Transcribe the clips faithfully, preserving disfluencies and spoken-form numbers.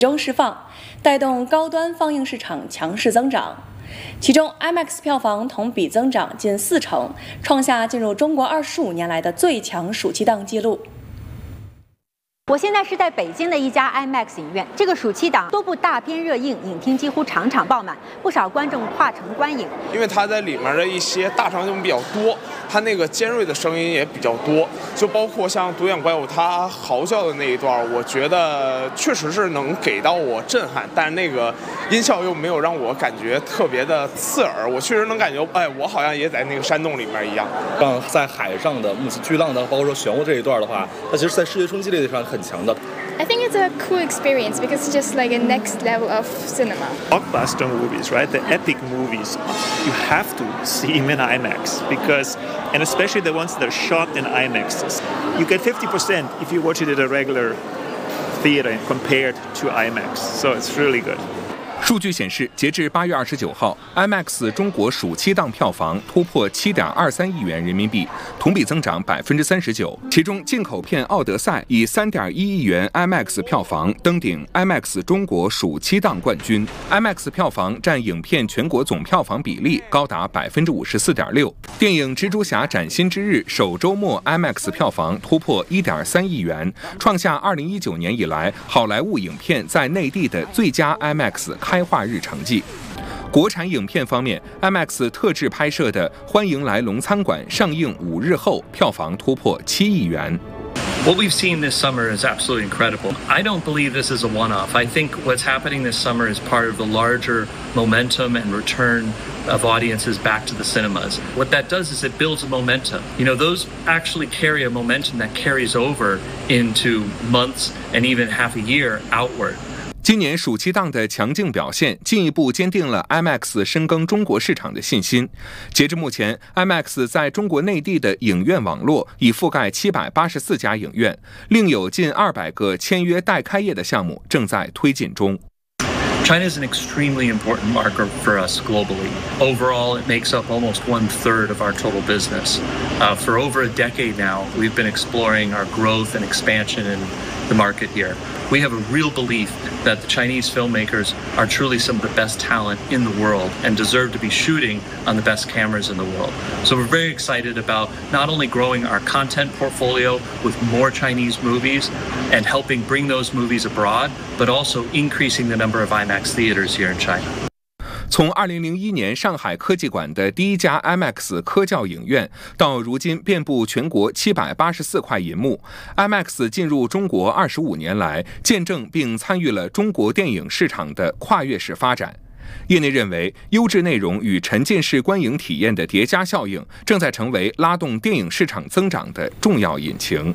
中释放，带动高端放映市场强势增长。其中 ，IMAX 票房同比增长近四成，创下进入中国二十五年来的最强暑期档纪录。 我现在是在北京的一家 IMAX 影院，这个暑期档多部大片热映，影厅几乎场场爆满，不少观众跨城观影。 因为它在里面的一些大场景比较多，它那个尖锐的声音也比较多，就包括像独眼怪物它嚎叫的那一段，我觉得确实是能给到我震撼，但是那个音效又没有让我感觉特别的刺耳，我确实能感觉，哎，我好像也在那个山洞里面一样。 像在海上的目击巨浪的，包括说漩涡这一段的话，它其实在视觉冲击力上很。 I think it's a cool experience because it's just like a next level of cinema. Blockbuster movies, right? The epic movies, you have to see them in IMAX because, and especially the ones that are shot in IMAXs, you get fifty percent if you watch it at a regular theater compared to IMAX. So it's really good. 数据显示，截至八月二十九号 ，IMAX 中国暑期档票房突破七点二三亿元人民币，同比增长百分之三十九。其中，进口片《奥德赛》以三点一亿元 IMAX 票房登顶 IMAX 中国暑期档冠军。IMAX 票房占影片全国总票房比例高达百分之五十四点六。电影《蜘蛛侠：崭新之日》首周末 IMAX 票房突破一点三亿元，创下二零一九年以来好莱坞影片在内地的最佳 IMAX 开画日成绩。国产影片方面 ，IMAX 特制拍摄的《欢迎来龙餐馆》上映五日后，票房突破七亿元。 What we've seen this summer is absolutely incredible. I don't believe this is a one-off. I think what's happening this summer is part of the larger momentum and return of audiences back to the cinemas. What that does is it builds a momentum. You know, those actually carry a momentum that carries over into months and even half a year outward. 今年暑期档的强劲表现，进一步坚定了 IMAX 深耕中国市场的信心。截至目前 ，IMAX 在中国内地的影院网络已覆盖七百八十四家影院，另有近二百个签约待开业的项目正在推进中。 China is an extremely important market for us globally. Overall, it makes up almost one third of our total business. Uh, for over a decade now, we've been exploring our growth and expansion in the market here. We have a real belief that the Chinese filmmakers are truly some of the best talent in the world and deserve to be shooting on the best cameras in the world. So we're very excited about not only growing our content portfolio with more Chinese movies and helping bring those movies abroad, but also increasing the number of IMAX theaters here in China. 从二零零一年上海科技馆的第一家 IMAX 科教影院，到如今遍布全国七百八十四块银幕 ，IMAX 进入中国二十五年来，见证并参与了中国电影市场的跨越式发展。业内认为，优质内容与沉浸式观影体验的叠加效应，正在成为拉动电影市场增长的重要引擎。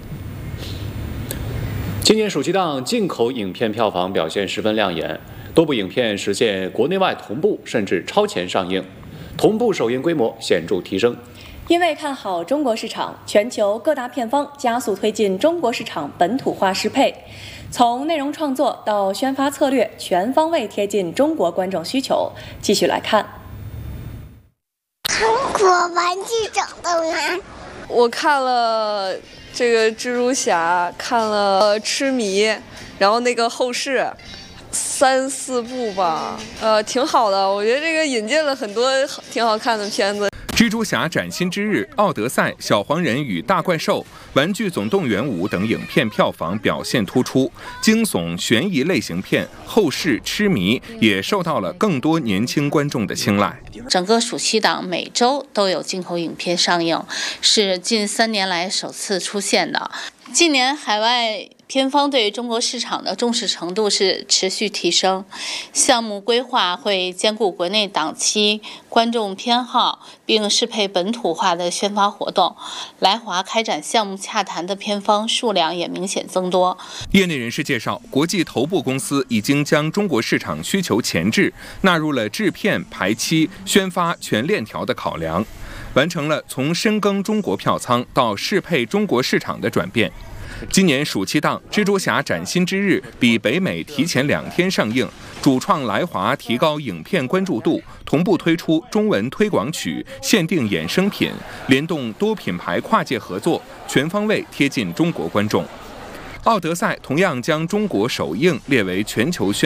今年暑期档进口影片票房表现十分亮眼。 多部影片实现国内外同步甚至超前上映，同步首映规模显著提升。 因为看好中国市场，全球各大片方加速推进中国市场本土化适配，从内容创作到宣发策略，全方位贴近中国观众需求。继续来看， 中国玩具总动员。 我看了这个蜘蛛侠，看了痴迷，然后那个后世。 三四部吧，呃，挺好的。我觉得这个引进了很多挺好看的片子。 蜘蛛侠：崭新之日、奥德赛、小黄人与大怪兽、玩具总动员五等影片票房表现突出，惊悚悬疑类型片《后世》痴迷也受到了更多年轻观众的青睐。 整个暑期档每周都有进口影片上映，是近三年来首次出现的。近年海外片方对中国市场的重视程度是持续提升，项目规划会兼顾国内档期、观众偏好，并适配本土化的宣发活动。来华开展项目洽谈的片方数量也明显增多。 业内人士介绍，国际头部公司已经将中国市场需求前置纳入了制片、排期、宣发全链条的考量，完成了从深耕中国票仓到适配中国市场的转变。今年暑期档《蜘蛛侠：崭新之日》比北美提前两天上映，主创来华提高影片关注度，同步推出中文推广曲、限定衍生品，联动多品牌跨界合作，全方位贴近中国观众。 奥德赛同样将中国首映列为全球宣